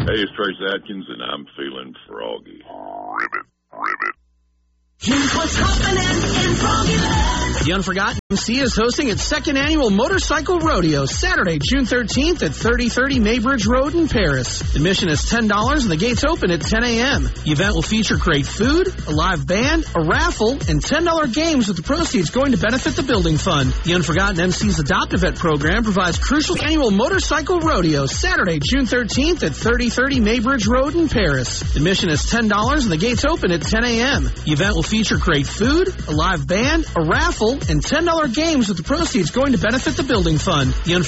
Hey, it's Trace Atkins, and I'm feeling froggy. Ribbit. Here's what's happening in Froggyland. The Unforgotten MC is hosting its second annual Motorcycle Rodeo, Saturday, June 13th at 3030 Maybridge Road in Paris. Admission is $10 and the gates open at 10 a.m. The event will feature great food, a live band, a raffle, and $10 games with the proceeds going to benefit the Building Fund. The Unforgotten MC's Adopt-A-Vet program provides crucial annual Motorcycle Rodeo, Saturday, June 13th at 3030 Maybridge Road in Paris. Admission is $10 and the gates open at 10 a.m. The event will feature great food, a live band, a raffle, and $10 games with the proceeds going to benefit the Building Fund. The